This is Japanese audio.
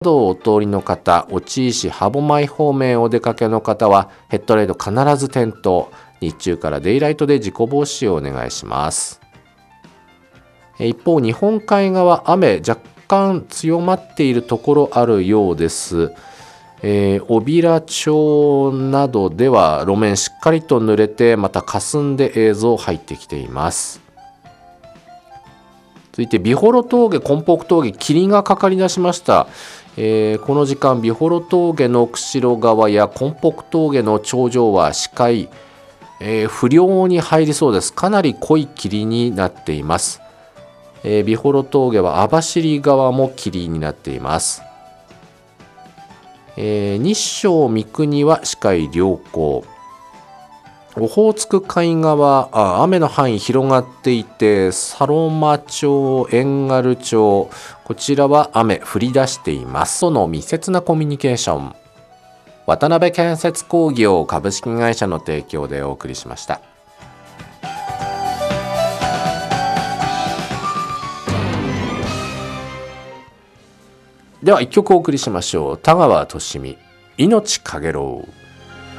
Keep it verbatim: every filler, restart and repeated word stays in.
道をお通りの方、越知市歯舞方面お出かけの方はヘッドライト必ず点灯、日中からデイライトで事故防止をお願いします。一方、日本海側雨若干強まっているところあるようです。えー、小平町などでは路面しっかりと濡れて、また霞んで映像入ってきています。続いて美幌峠、根北峠、霧がかかり出しました。えー、この時間美幌峠の釧路側や根北峠の頂上は視界、えー、不良に入りそうです。かなり濃い霧になっています。えー、美幌峠は網走側も霧になっています。えー、日照三国は視界良好。オホーツク海側、あ雨の範囲広がっていて、佐呂間町、遠軽町、こちらは雨降り出しています。との密接なコミュニケーション、渡辺建設工業株式会社の提供でお送りしました。では一曲お送りしましょう。田川寿美、命かげろう。